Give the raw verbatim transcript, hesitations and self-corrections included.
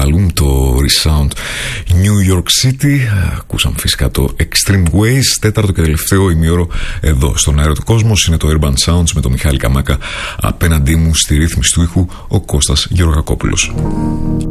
άλμπουμ, το Resound New York City. Ακούσαμε φυσικά το Extreme Ways. Τέταρτο και τελευταίο ημίωρο εδώ στον αέρα του κόσμος είναι το Urban Sounds με τον Μιχάλη Καμάκα. Απέναντί μου στη ρύθμιση του ήχου ο Κώστας Γεωργακόπουλος.